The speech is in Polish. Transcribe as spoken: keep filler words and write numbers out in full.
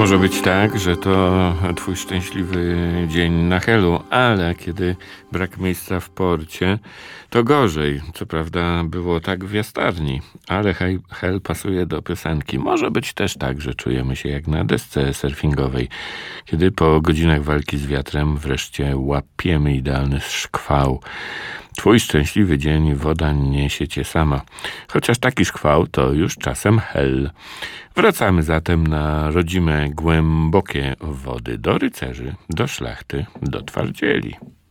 Może być tak, że to twój szczęśliwy dzień na Helu, ale kiedy brak miejsca w porcie, to gorzej. Co prawda było tak w Jastarni, ale hej, Hel pasuje do piosenki. Może być też tak, że czujemy się jak na desce surfingowej, kiedy po godzinach walki z wiatrem wreszcie łapiemy idealny szkwał. Twój szczęśliwy dzień, woda niesie cię sama. Chociaż taki szkwał to już czasem Hel. Wracamy zatem na rodzime, głębokie wody, do rycerzy, do szlachty, do twardzieli.